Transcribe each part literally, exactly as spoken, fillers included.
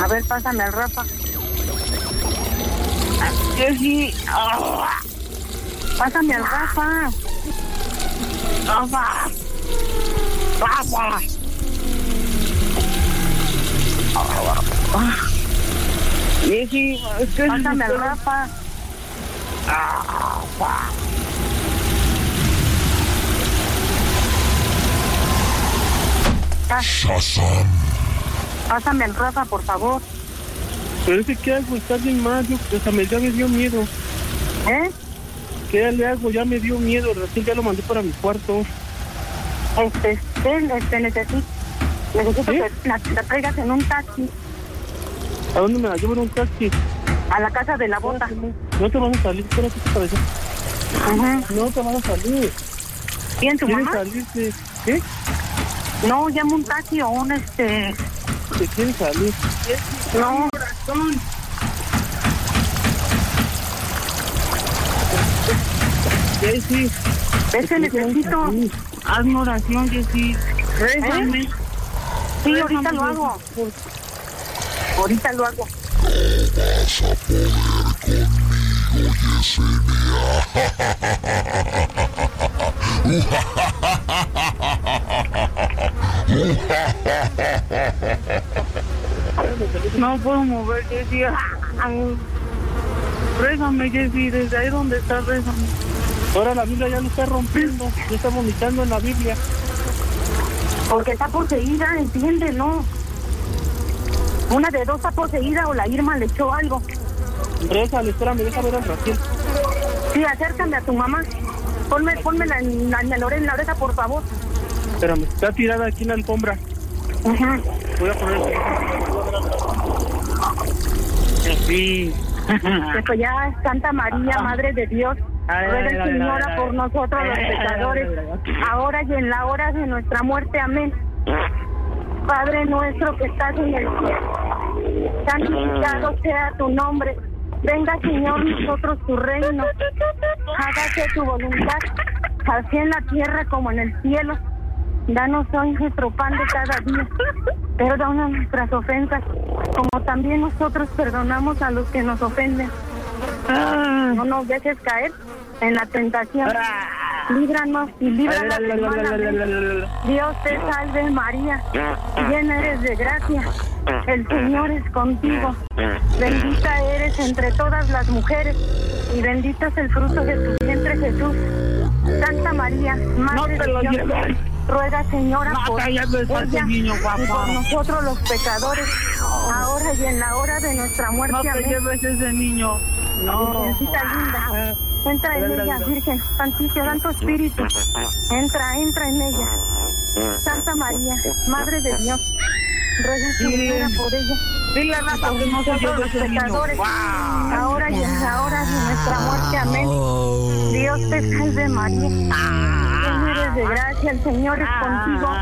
A ver, pásame al Rafa. Jessy. Oh. Pásame al Rafa. Rafa. Rafa. Jessy, pásame al Rafa. Shazam. Pásame al Rafa, por favor. Pero ese ¿qué hago? Está bien mal, yo, hasta me, ya me dio miedo. ¿Eh? ¿Qué le hago? Ya me dio miedo, recién ya lo mandé para mi cuarto. Este, este, este necesito, necesito ¿Sí? que la, la traigas en un taxi. ¿A dónde me la llevo en un taxi? A la casa de la bota. No te vas a salir, espérate para allá. Uh-huh. No te vas a salir. ¿Quién, tu ¿Quieres mamá? salirte? ¿Qué? No, llama un taxi o un este... ¿Te quieres salir? No. Jessy. Ese necesito. Hazme oración, Jessy. Rézame. ¿Eh? Sí, ahorita lo hago. Ahorita lo hago. No vas a poder conmigo, Yesenia. No puedo mover, Jessy. Rézame, Jessy, desde ahí donde estás, rézame. Ahora la Biblia ya lo está rompiendo, ya está vomitando en la Biblia. Porque está poseída, entiéndelo. Una de dos está poseída o la Irma le echó algo. Rézale, espérame, déjame ver a Raquel. Sí, acércame a tu mamá. Ponme, ponme la, la, la, la, en la oreja, por favor. Espérame, está tirada aquí en la alfombra. Uh-huh. Voy a poner... Sí. Pues ya, Santa María, Madre de Dios, ruega, Señora, por nosotros los pecadores, ahora y en la hora de nuestra muerte. Amén. Padre nuestro que estás en el cielo, santificado sea tu nombre. Venga, Señor, nosotros tu reino. Hágase tu voluntad, así en la tierra como en el cielo. Danos hoy nuestro pan de cada día. Perdona nuestras ofensas, como también nosotros perdonamos a los que nos ofenden. No nos dejes caer en la tentación. Líbranos y líbranos del mal. Dios te salve, María, llena eres de gracia. El Señor es contigo. Bendita eres entre todas las mujeres y bendito es el fruto de tu vientre, Jesús. Santa María, Madre de Dios, ruega, Señora, por ella y por nosotros los pecadores, ahora y en la hora de nuestra muerte. No te Amén. lleves ese niño. No. Virgencita linda, entra en ella, Virgen, Santísimo, Santo Espíritu, entra, entra en ella. Santa María, Madre de Dios, ruega, Señora, por ella. Dile a Nata que no se lleve ese niño. Ahora y en la hora de nuestra muerte. Amén. Dios te salve, María, llena eres de gracia, el Señor es contigo.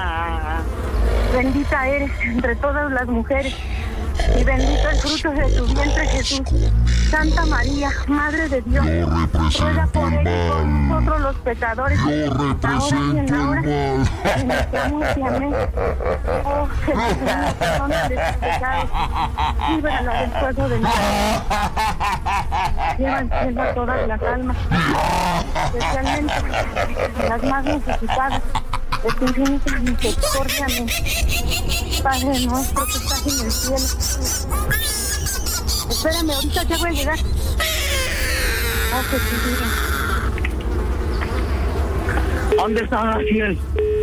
Bendita eres entre todas las mujeres y bendito el fruto de tu vientre, Jesús. Santa María, Madre de Dios, ruega por ella, por nosotros los pecadores, ahora y en la hora de nuestra muerte. Amén. Oh, Jesús, perdona de tus pecados, líbrala del fuego del infierno, lleva al cielo a todas las almas, especialmente las más necesitadas de tu infinita misericordia. Amén. Padre nuestro que estás en el cielo. Espérame, ahorita ya voy a llegar. Oh, que te diga. ¿Dónde está Raquel?